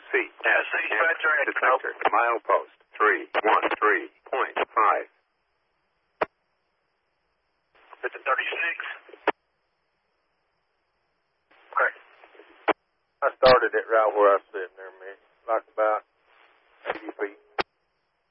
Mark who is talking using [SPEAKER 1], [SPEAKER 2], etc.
[SPEAKER 1] C.
[SPEAKER 2] Yeah, dispatcher at
[SPEAKER 1] Dispatcher. Milepost 313.5.
[SPEAKER 2] It's a 36. Okay.
[SPEAKER 3] I started it right where I was sitting there, man. Like about 80 feet.